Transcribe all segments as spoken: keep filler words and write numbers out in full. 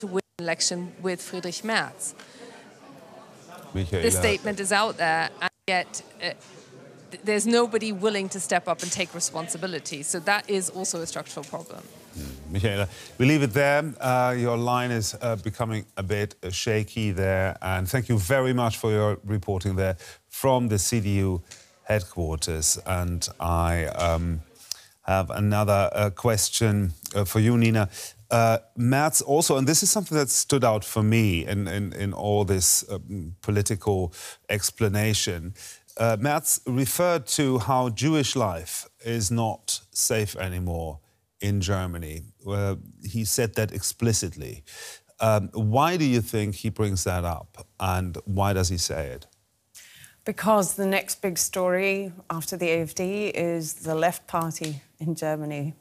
to win an election with Friedrich Merz. Michaela. The statement is out there, and yet uh, there's nobody willing to step up and take responsibility. So that is also a structural problem. Mm. Michaela, we leave it there. Uh, your line is uh, becoming a bit uh, shaky there. And thank you very much for your reporting there from the C D U headquarters. And I um, have another uh, question uh, for you, Nina. Uh, Merz also, and this is something that stood out for me in, in, in all this um, political explanation, uh, Merz referred to how Jewish life is not safe anymore in Germany. Uh, he said that explicitly. Um, why do you think he brings that up, and why does he say it? Because the next big story after the A F D is the Left Party in Germany.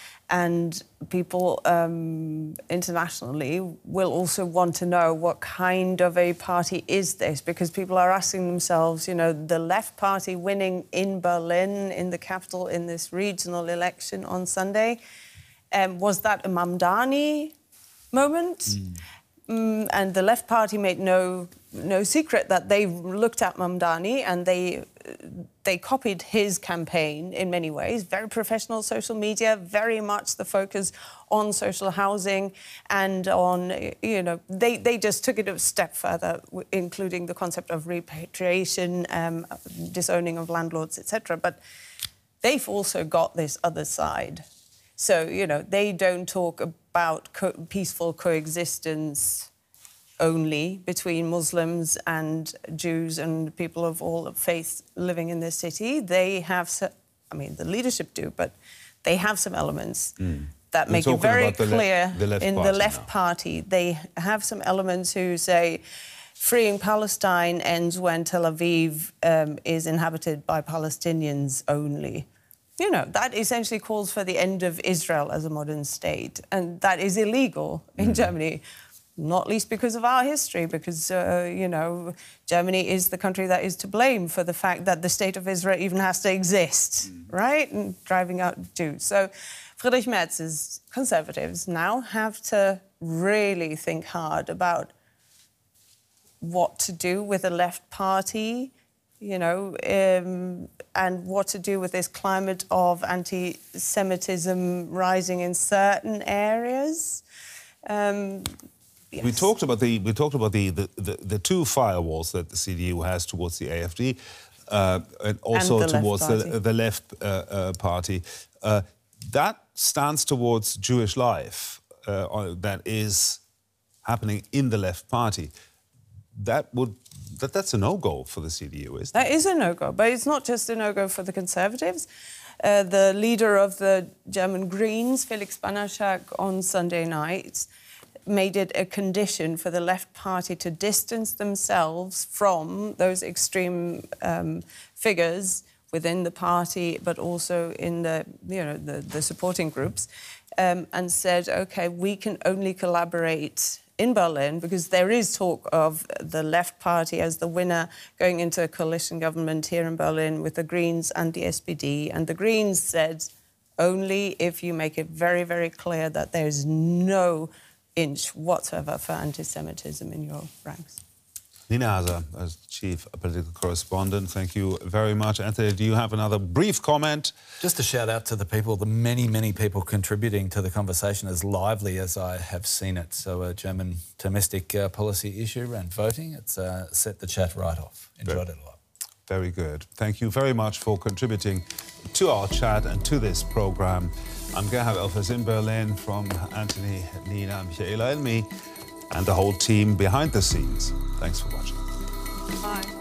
And people um, internationally will also want to know what kind of a party is this, because people are asking themselves, you know, the Left Party winning in Berlin, in the capital, in this regional election on Sunday, um, was that a Mamdani moment? Mm. Um, and the Left Party made no no secret that they looked at Mamdani and they they copied his campaign in many ways. Very professional social media, very much the focus on social housing and on, you know, they, they just took it a step further, including the concept of repatriation, um, disowning of landlords, et cetera. But they've also got this other side. So, you know, they don't talk about co peaceful coexistence only between Muslims and Jews and people of all faiths living in this city. They have, some, I mean, the leadership do, but they have some elements mm. that We're make it very clear the left in the Left now. Party. They have some elements who say freeing Palestine ends when Tel Aviv um, is inhabited by Palestinians only. You know, that essentially calls for the end of Israel as a modern state, and that is illegal in mm. Germany. Not least because of our history, because, uh, you know, Germany is the country that is to blame for the fact that the state of Israel even has to exist, mm. right? And driving out Jews. So Friedrich Merz's Conservatives now have to really think hard about what to do with the Left Party, you know, um, and what to do with this climate of anti-Semitism rising in certain areas. Um, Yes. We talked about the we talked about the, the, the, the two firewalls that the C D U has towards the A F D, uh, and also and the towards left the, the left uh, uh, party. Uh, that stands towards Jewish life uh, that is happening in the Left Party. That would that that's a no-go for the C D U, isn't it? That is a no-go, but it's not just a no-go for the Conservatives. Uh, the leader of the German Greens, Felix Banaszak, on Sunday night made it a condition for the Left Party to distance themselves from those extreme um, figures within the party, but also in the, you know, the, the supporting groups, um, and said, OK, we can only collaborate in Berlin because there is talk of the Left Party as the winner going into a coalition government here in Berlin with the Greens and the S P D. And the Greens said, only if you make it very, very clear that there is no inch whatsoever for anti-Semitism in your ranks. Nina Haase, as Chief Political Correspondent, thank you very much. Anthony, do you have another brief comment? Just a shout out to the people, the many, many people contributing to the conversation as lively as I have seen it. So a German domestic uh, policy issue around voting, it's uh, set the chat right off. Enjoyed very, it a lot. Very good. Thank you very much for contributing to our chat and to this programme. I'm Gerhard Elfers in Berlin, from Anthony, Nina, Michaela and me, and the whole team behind the scenes. Thanks for watching. Bye.